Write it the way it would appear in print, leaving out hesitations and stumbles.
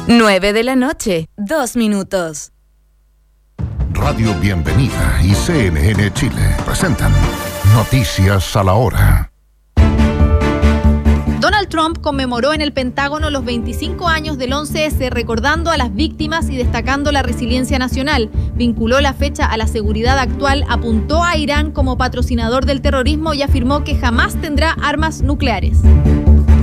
9 de la noche, 2 minutos. Radio Bienvenida y CNN Chile presentan Noticias a la Hora. Donald Trump conmemoró en el Pentágono los 25 años del 11S, recordando a las víctimas y destacando la resiliencia nacional. Vinculó la fecha a la seguridad actual, apuntó a Irán como patrocinador del terrorismo y afirmó que jamás tendrá armas nucleares.